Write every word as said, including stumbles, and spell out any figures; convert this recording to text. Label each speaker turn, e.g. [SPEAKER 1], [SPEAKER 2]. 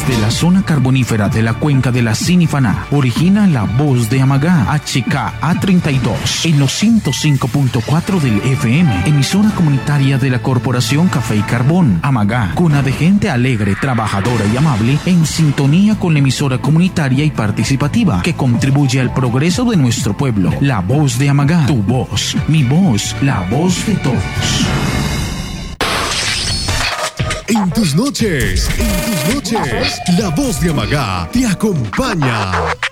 [SPEAKER 1] Desde la zona carbonífera de la cuenca de la Sinifaná, origina la voz de Amagá, H K A treinta y dos, en los ciento cinco punto cuatro del F M, emisora comunitaria de la Corporación Café y Carbón. Amagá, cuna de gente alegre, trabajadora y amable, en sintonía con la emisora comunitaria y participativa que contribuye al progreso de nuestro pueblo. La voz de Amagá, tu voz, mi voz, la voz de todos.
[SPEAKER 2] En tus noches, en tus noches, la voz de Amagá te acompaña.